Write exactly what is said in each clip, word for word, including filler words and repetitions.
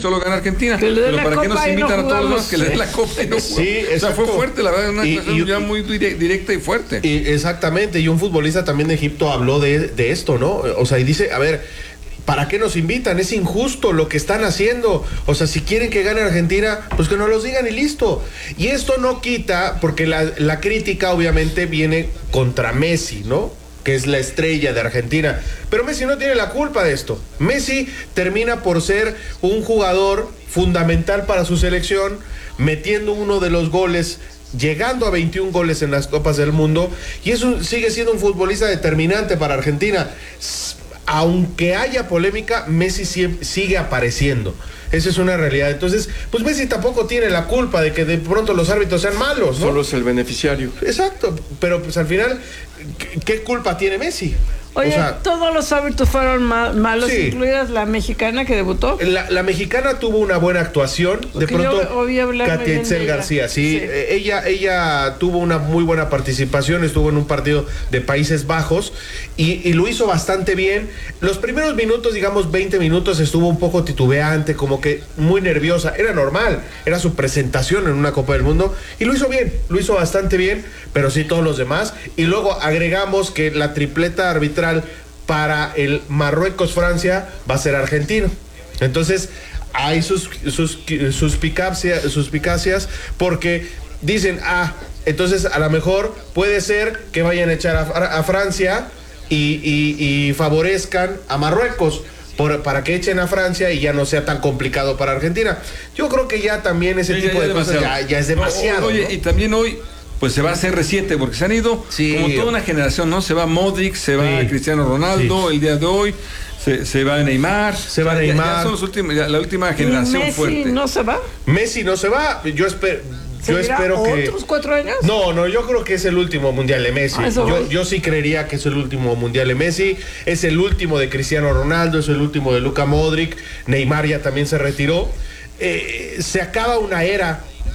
solo gana Argentina. Pero ¿para qué nos invitan no a todos los demás que le den la copa y no Sí, jugamos? O sea, fue fuerte, la verdad, una declaración ya muy directa y fuerte. Y exactamente, y un futbolista también de Egipto habló de, de esto, ¿no? O sea, y dice, a ver, ¿para qué nos invitan? Es injusto lo que están haciendo. O sea, si quieren que gane Argentina, pues que nos los digan y listo. Y esto no quita, porque la, la crítica obviamente viene contra Messi, ¿no? Que es la estrella de Argentina. Pero Messi no tiene la culpa de esto. Messi termina por ser un jugador fundamental para su selección, metiendo uno de los goles, llegando a veintiún goles en las Copas del Mundo, y eso sigue siendo un futbolista determinante para Argentina. Aunque haya polémica, Messi sigue apareciendo. Esa es una realidad. Entonces, pues Messi tampoco tiene la culpa de que de pronto los árbitros sean malos, ¿no? Solo es el beneficiario. Exacto, pero pues al final, ¿qué, qué culpa tiene Messi? Oye, o sea, todos los árbitros fueron mal, malos, sí. Incluidas la mexicana que debutó. La, la mexicana tuvo una buena actuación. Porque de pronto, Katia Itzel García, sí, sí. Eh, ella, ella tuvo una muy buena participación, estuvo en un partido de Países Bajos y, y lo hizo bastante bien. Los primeros minutos, digamos veinte minutos, estuvo un poco titubeante, como que muy nerviosa. Era normal, era su presentación en una Copa del Mundo y lo hizo bien, lo hizo bastante bien, pero sí todos los demás. Y luego agregamos que la tripleta arbitral para el Marruecos-Francia va a ser argentino. Entonces hay sus, sus, suspicacias, suspicacias porque dicen, ah, entonces a lo mejor puede ser que vayan a echar a, a Francia y, y, y favorezcan a Marruecos por, para que echen a Francia y ya no sea tan complicado para Argentina. Yo creo que ya también ese sí, tipo ya, de ya cosas ya, ya es demasiado. Oye, ¿no? Y también hoy pues se va a C R siete, porque se han ido sí. como toda una generación, ¿no? Se va Modric, se va sí. Cristiano Ronaldo, sí. el día de hoy, se, se va Neymar. Se va Neymar. Ya, ya son los últimos, ya, la última generación Messi fuerte. ¿Messi no se va? Messi no se va, yo espero... Yo espero que... ¿Otros cuatro años? No, no, yo creo que es el último mundial de Messi. Ah, yo, yo sí creería que es el último mundial de Messi. Es el último de Cristiano Ronaldo, es el último de Luka Modric. Neymar ya también se retiró. Eh, se acaba una era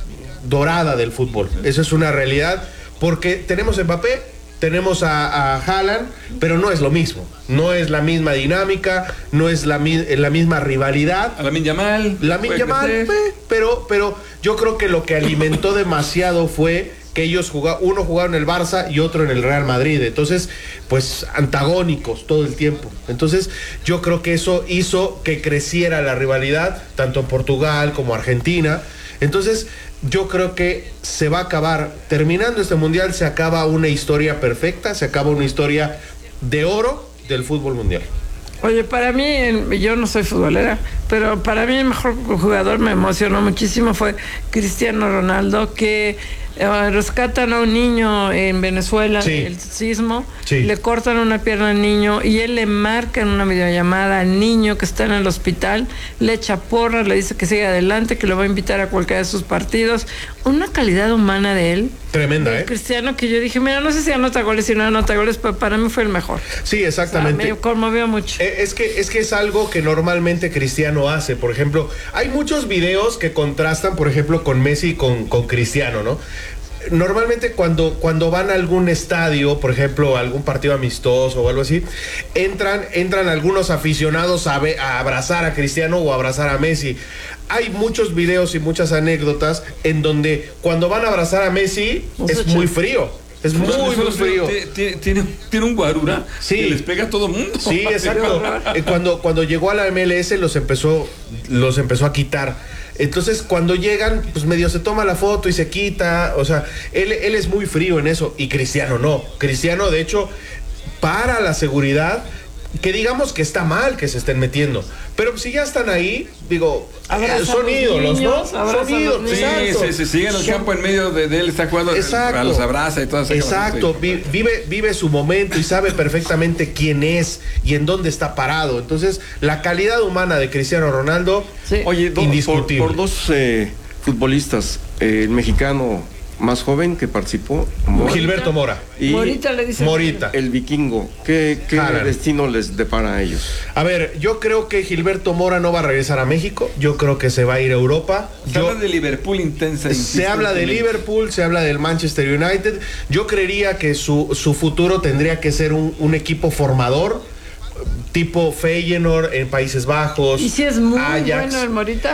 dorada del fútbol. Eso es una realidad. Porque tenemos a Mbappé, tenemos a, a Haaland, pero no es lo mismo. No es la misma dinámica, no es la, la misma rivalidad. A Lamine Yamal. Lamine Yamal, eh, pero, pero yo creo que lo que alimentó demasiado fue que ellos jugaban, uno jugaba en el Barça y otro en el Real Madrid. Entonces, pues antagónicos todo el tiempo. Entonces, yo creo que eso hizo que creciera la rivalidad, tanto en Portugal como Argentina. Entonces, yo creo que se va a acabar, terminando este mundial, se acaba una historia perfecta, se acaba una historia de oro del fútbol mundial. Oye, para mí, yo no soy futbolera, pero para mí el mejor jugador, me emocionó muchísimo, fue Cristiano Ronaldo, que eh, rescatan a un niño en Venezuela, sí. el sismo, sí. le cortan una pierna al niño y él le marca en una videollamada al niño que está en el hospital, le echa porra, le dice que siga adelante, que lo va a invitar a cualquiera de sus partidos. Una calidad humana de él. Tremenda, ¿eh? Cristiano, que yo dije, mira, no sé si anota goles, si no anota goles, pero para mí fue el mejor. Sí, exactamente. O sea, me conmovió mucho. Es que, es que es algo que normalmente Cristiano hace. Por ejemplo, hay muchos videos que contrastan, por ejemplo, con Messi y con, con Cristiano, ¿no? Normalmente cuando, cuando van a algún estadio, por ejemplo, algún partido amistoso o algo así, entran, entran algunos aficionados a, ve, a abrazar a Cristiano o a abrazar a Messi. Hay muchos videos y muchas anécdotas en donde cuando van a abrazar a Messi no es muy frío. Es muy, muy, muy frío. Tiene, tiene, tiene un guarura sí. que les pega a todo mundo. Sí, exacto. cuando, cuando llegó a la M L S los empezó, los empezó a quitar. Entonces, cuando llegan, pues medio se toma la foto y se quita. O sea, él, él es muy frío en eso. Y Cristiano no. Cristiano, de hecho, para la seguridad, que digamos que está mal que se estén metiendo. Pero si ya están ahí, digo, eh, son ídolos, niños, ¿no? Son ídolos. Sí, sí, sí, siguen en el campo en medio de, de él, está jugando, exacto. a los abraza y todo eso. Exacto, sí. vive, vive su momento y sabe perfectamente quién es y en dónde está parado. Entonces, la calidad humana de Cristiano Ronaldo, sí. Oye, dos, indiscutible. Por, por dos eh, futbolistas, eh, el mexicano más joven que participó, Morita. Gilberto Mora. Y Morita le dice. Morita. El vikingo. ¿Qué, qué destino les depara a ellos? A ver, yo creo que Gilberto Mora no va a regresar a México. Yo creo que se va a ir a Europa. Se yo, habla de Liverpool intensa. Se habla de Liverpool, se habla del Manchester United. Yo creería que su, su futuro tendría que ser un, un equipo formador, tipo Feyenoord en Países Bajos. ¿Y si es muy Ajax. bueno el Morita?